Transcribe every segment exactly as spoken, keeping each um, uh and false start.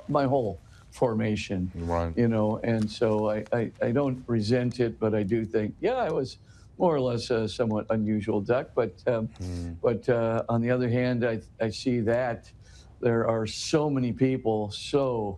throughout my whole formation, Right. you know, and so I, I, I don't resent it, but I do think, yeah, I was more or less a somewhat unusual duck. But um, Mm. but uh, on the other hand, I, I see that there are so many people, so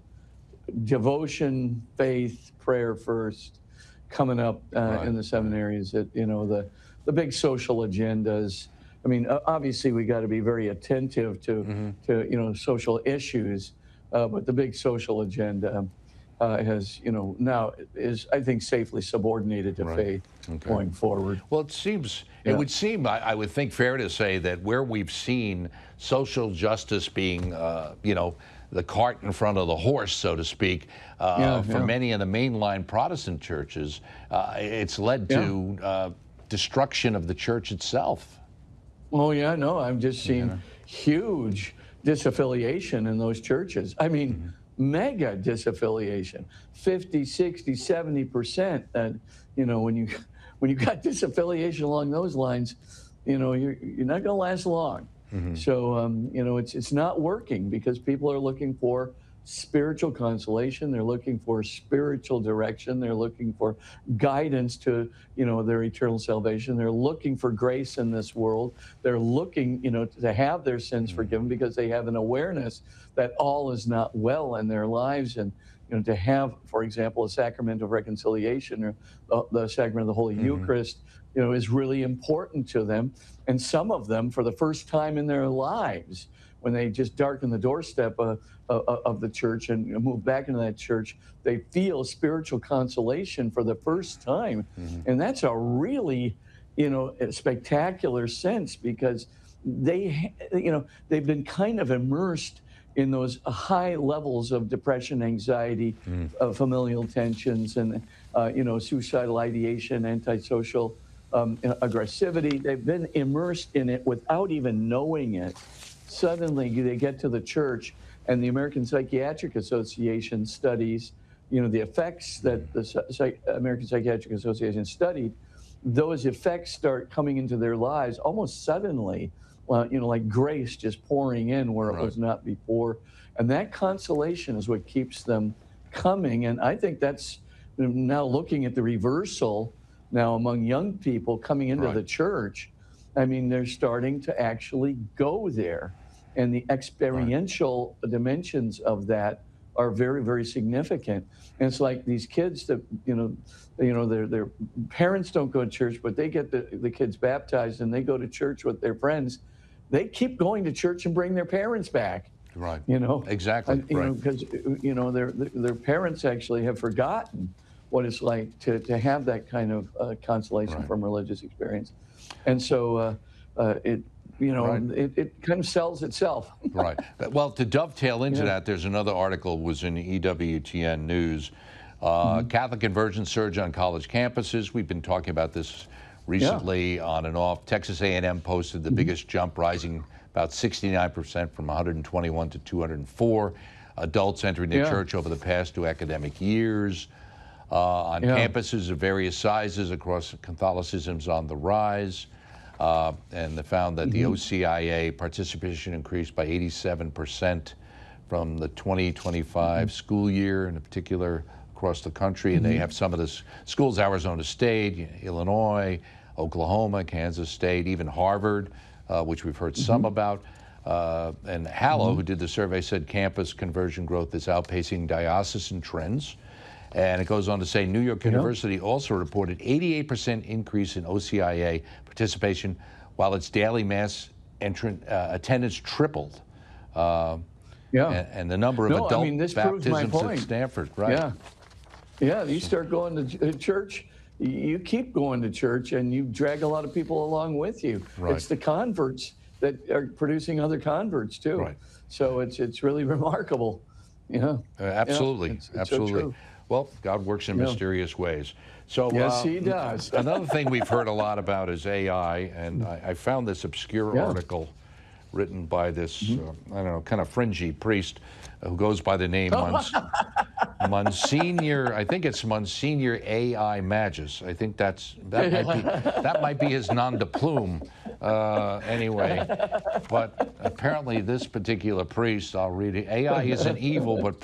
devotion, faith, prayer first, coming up uh, Right, in the right. seminaries. That you know the the big social agendas. I mean, o- obviously we got to be very attentive to Hmm. to you know social issues, uh, but the big social agenda uh, has you know now is I think safely subordinated to Right. faith Okay. going forward. Well, it seems, it Yeah, would seem, I, I would think fair to say that where we've seen social justice being, uh, you know, the cart in front of the horse, so to speak, uh, yeah, for yeah, many of the mainline Protestant churches, uh, it's led yeah. to uh, destruction of the church itself. Oh yeah, no, I've just You seen know? huge disaffiliation in those churches. I mean, Hmm. mega disaffiliation, fifty, sixty, seventy percent. And, you know, when you when you got disaffiliation along those lines, you know, you're you're not going to last long. Hmm. So, um, you know, it's it's not working because people are looking for spiritual consolation. They're looking for spiritual direction. They're looking for guidance to, you know, their eternal salvation. They're looking for grace in this world. They're looking, you know, to have their sins forgiven because they have an awareness that all is not well in their lives. And, you know, to have, for example, a sacrament of reconciliation or the, the sacrament of the Holy Hmm. Eucharist, you know, is really important to them. And some of them, for the first time in their lives, when they just darken the doorstep uh, uh, of the church and move back into that church, they feel spiritual consolation for the first time. Hmm. And that's a really, you know, a spectacular sense because they, you know, they've been kind of immersed in those high levels of depression, anxiety, Hmm. uh, familial tensions, and, uh, you know, suicidal ideation, antisocial um, aggressivity. They've been immersed in it without even knowing it. Suddenly they get to the church and the American Psychiatric Association studies, you know, the effects that the Psych- American Psychiatric Association studied, those effects start coming into their lives almost suddenly, uh, you know, like grace just pouring in where it Right. was not before. And that consolation is what keeps them coming. And I think that's now looking at the reversal now among young people coming into Right. the church. I mean, they're starting to actually go there. And the Right. experiential dimensions of that are very, very significant. And it's like these kids that, you know, you know, their their parents don't go to church, but they get the, the kids baptized and they go to church with their friends. They keep going to church and bring their parents back, Right. you know, Exactly. and, you Right. know, because, you know, their, their parents actually have forgotten what it's like to, to have that kind of uh, consolation Right. from religious experience. And so uh, uh, it, you Right. know, it, it kind of sells itself. Right. Well, to dovetail into Yeah. that, there's another article was in E W T N News. Uh, Mhm. Catholic conversion surge on college campuses. We've been talking about this Yeah. recently on and off. Texas A and M posted the Mhm. biggest jump, rising about sixty-nine percent from one hundred twenty-one to two hundred four adults entering the Yeah. church over the past two academic years. Uh, on Yeah. campuses of various sizes across Catholicism's on the rise. Uh, and they found that the Mhm. O C I A participation increased by eighty-seven percent from the twenty twenty-five Mhm. school year, in particular across the country. And they Mhm. have some of the s- schools: Arizona State, Illinois, Oklahoma, Kansas State, even Harvard, uh, which we've heard some Mhm. about. Uh, and Hallow, Mhm. who did the survey, said campus conversion growth is outpacing diocesan trends. And it goes on to say New York Yeah. University also reported eighty-eight percent increase in O C I A participation, while its daily mass entrant, uh, attendance tripled. Uh, Yeah. and, and the number of No, I adult mean, this proves my baptisms at point. Stanford, right? Yeah. Yeah. You start going to ch- uh, church, y- you keep going to church and you drag a lot of people along with you. Right, It's the converts that are producing other converts too. right. So it's it's really remarkable. Yeah. Uh, Yeah. absolutely, It's it's so absolutely. true. Well, God works in Yeah. mysterious ways. So Yes, uh, he does. another thing we've heard a lot about is A I, and I, I found this obscure Yeah. article written by this, Mhm. uh, I don't know, kind of fringy priest who goes by the name Mons Monsignor, I think it's Monsignor A I Magus. I think that's that might be that might be his nom de plume. Uh, anyway, but apparently this particular priest, I'll read it. A I isn't evil, but